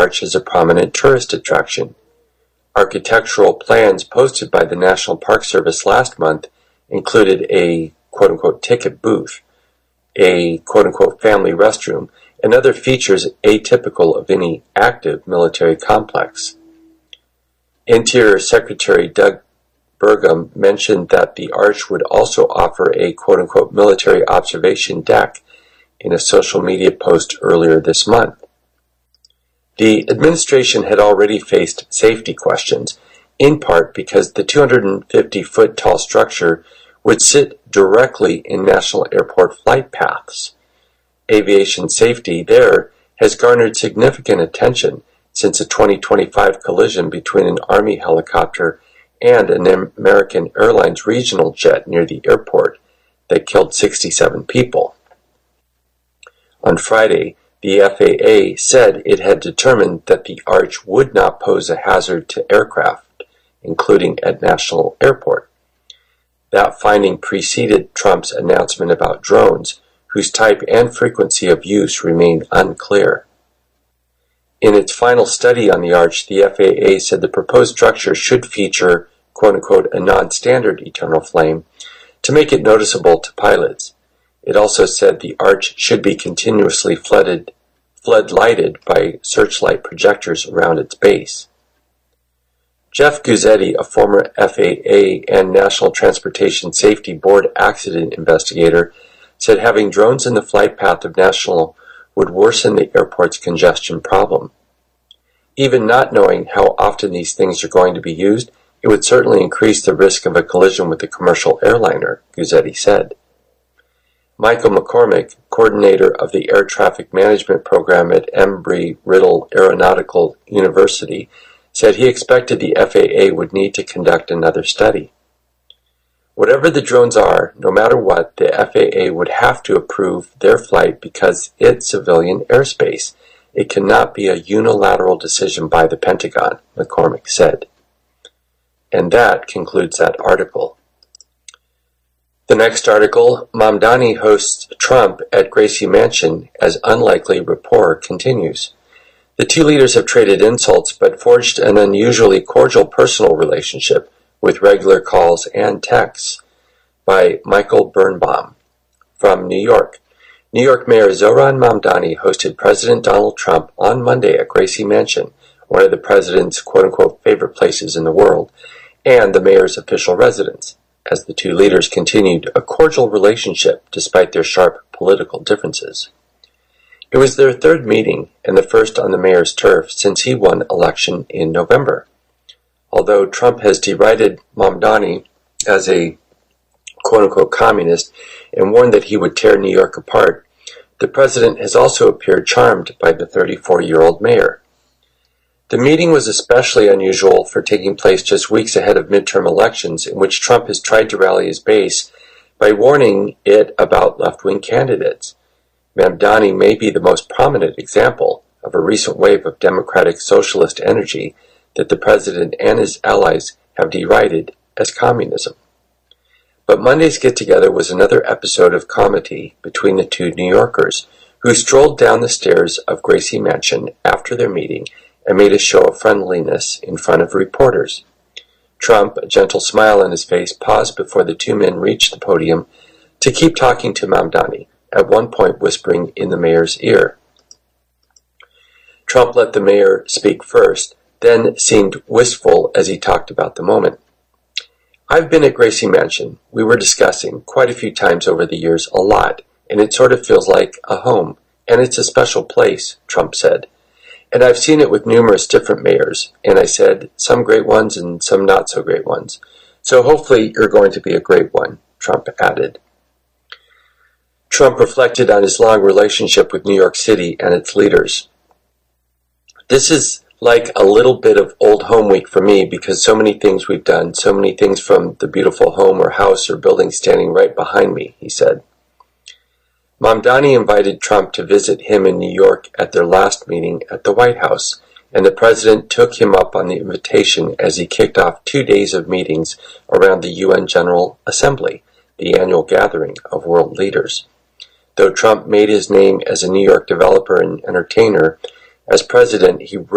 Arch as a prominent tourist attraction. Architectural plans posted by the National Park Service last month included a quote-unquote ticket booth, a quote-unquote family restroom, and other features atypical of any active military complex. Interior Secretary Doug Burgum mentioned that the Arch would also offer a quote-unquote military observation deck in a social media post earlier this month. The administration had already faced safety questions, in part because the 250-foot-tall structure would sit directly in national airport flight paths. Aviation safety there has garnered significant attention since a 2025 collision between an Army helicopter and an American Airlines regional jet near the airport that killed 67 people. On Friday, the FAA said it had determined that the Arch would not pose a hazard to aircraft, including at National Airport. That finding preceded Trump's announcement about drones, whose type and frequency of use remain unclear. In its final study on the Arch, the FAA said the proposed structure should feature, quote-unquote, a non-standard eternal flame to make it noticeable to pilots. It also said the Arch should be continuously flood-lighted by searchlight projectors around its base. Jeff Guzzetti, a former FAA and National Transportation Safety Board accident investigator, said having drones in the flight path of National would worsen the airport's congestion problem. Even not knowing how often these things are going to be used, it would certainly increase the risk of a collision with a commercial airliner, Guzzetti said. Michael McCormick, coordinator of the Air Traffic Management Program at Embry-Riddle Aeronautical University, said he expected the FAA would need to conduct another study. Whatever the drones are, no matter what, the FAA would have to approve their flight because it's civilian airspace. It cannot be a unilateral decision by the Pentagon, McCormick said. And that concludes that article. The next article, Mamdani hosts Trump at Gracie Mansion as unlikely rapport continues. The two leaders have traded insults but forged an unusually cordial personal relationship with regular calls and texts. By Michael Birnbaum. From New York. New York Mayor Zohran Mamdani hosted President Donald Trump on Monday at Gracie Mansion, one of the president's quote-unquote favorite places in the world, and the mayor's official residence, as the two leaders continued a cordial relationship despite their sharp political differences. It was their third meeting and the first on the mayor's turf since he won election in November. Although Trump has derided Mamdani as a quote-unquote communist and warned that he would tear New York apart, the president has also appeared charmed by the 34-year-old mayor. The meeting was especially unusual for taking place just weeks ahead of midterm elections in which Trump has tried to rally his base by warning it about left-wing candidates. Mamdani may be the most prominent example of a recent wave of democratic socialist energy that the president and his allies have derided as communism. But Monday's get-together was another episode of comedy between the two New Yorkers, who strolled down the stairs of Gracie Mansion after their meeting and made a show of friendliness in front of reporters. Trump, a gentle smile on his face, paused before the two men reached the podium to keep talking to Mamdani, at one point whispering in the mayor's ear. Trump let the mayor speak first, then seemed wistful as he talked about the moment. I've been at Gracie Mansion. We were discussing quite a few times over the years, a lot, and it sort of feels like a home, and it's a special place, Trump said. And I've seen it with numerous different mayors, and I said, some great ones and some not so great ones. So hopefully you're going to be a great one, Trump added. Trump reflected on his long relationship with New York City and its leaders. This is like a little bit of old home week for me because so many things we've done, so many things from the beautiful home or house or building standing right behind me, he said. Mamdani invited Trump to visit him in New York at their last meeting at the White House, and the president took him up on the invitation as he kicked off 2 days of meetings around the UN General Assembly, the annual gathering of world leaders. Though Trump made his name as a New York developer and entertainer, as president, he